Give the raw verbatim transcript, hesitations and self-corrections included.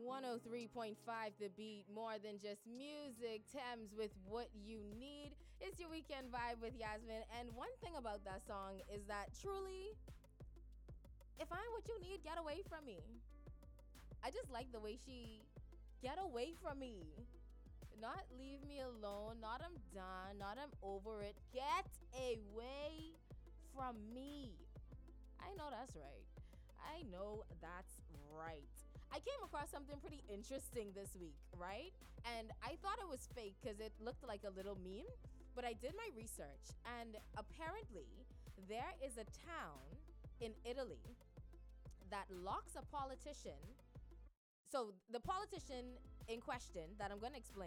one oh three point five The Beat, more than just music. Thames with What You Need. It's your weekend vibe with Yasmin. And one thing about that song is that truly, if I'm what you need, get away from me. I just like the way she, get away from me. Not leave me alone, not I'm done, not I'm over it. Get away from me. I know that's right. I know that's right. I came across something pretty interesting this week, right? And I thought it was fake because it looked like a little meme, but I did my research, and apparently there is a town in Italy that locks a politician. So the politician in question that I'm going to explain